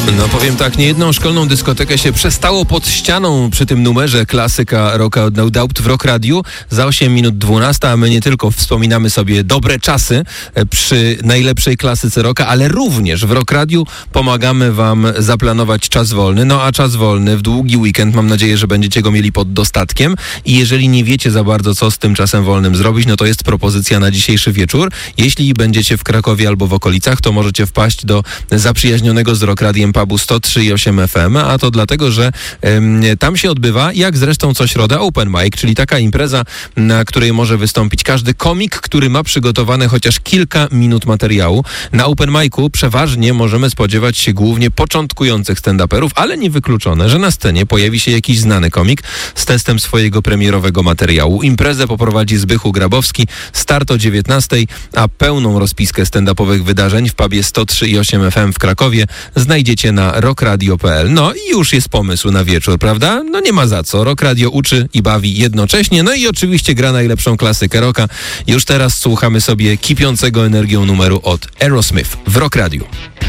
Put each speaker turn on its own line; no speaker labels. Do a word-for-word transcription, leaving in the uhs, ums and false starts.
No powiem tak, niejedną szkolną dyskotekę się przestało pod ścianą przy tym numerze klasyka rocka od No Doubt w Rock Radiu. Za osiem minut dwunasta, a my nie tylko wspominamy sobie dobre czasy przy najlepszej klasyce rocka, ale również w Rock Radiu pomagamy wam zaplanować czas wolny. No a czas wolny w długi weekend, mam nadzieję, że będziecie go mieli pod dostatkiem. I jeżeli nie wiecie za bardzo, co z tym czasem wolnym zrobić, no to jest propozycja na dzisiejszy wieczór. Jeśli będziecie w Krakowie albo w okolicach, to możecie wpaść do zaprzyjaźnionego z Rock Radiem pubu sto trzy i osiem F M, a to dlatego, że ym, tam się odbywa, jak zresztą co środa, open mic, czyli taka impreza, na której może wystąpić każdy komik, który ma przygotowane chociaż kilka minut materiału. Na open micu przeważnie możemy spodziewać się głównie początkujących stand-uperów, ale niewykluczone, że na scenie pojawi się jakiś znany komik z testem swojego premierowego materiału. Imprezę poprowadzi Zbychu Grabowski, start o dziewiętnastej, a pełną rozpiskę stand-upowych wydarzeń w pubie sto trzy i osiem F M w Krakowie znajdziecie na rock radio kropka p l. No i już jest pomysł na wieczór, prawda? No nie ma za co. Rock Radio uczy i bawi jednocześnie, no i oczywiście gra najlepszą klasykę rocka. Już teraz słuchamy sobie kipiącego energią numeru od Aerosmith w Rock Radio.